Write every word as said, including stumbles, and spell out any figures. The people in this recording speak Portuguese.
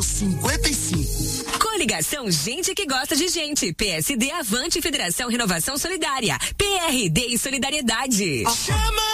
cinquenta e cinco. Coligação Gente que Gosta de Gente. P S D Avante, Federação Renovação Solidária. P R D e Solidariedade. Chama